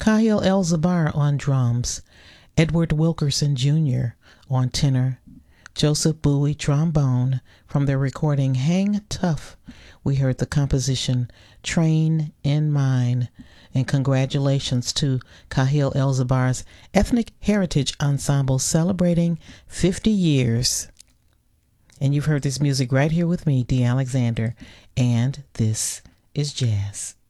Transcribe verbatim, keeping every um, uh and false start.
Kahil El-Zabar on drums, Edward Wilkerson Junior on tenor, Joseph Bowie trombone. From their recording Hang Tough, we heard the composition Train in Mine. And congratulations to Kahil El-Zabar's Ethnic Heritage Ensemble celebrating fifty years. And you've heard this music right here with me, Dee Alexander, and this is jazz.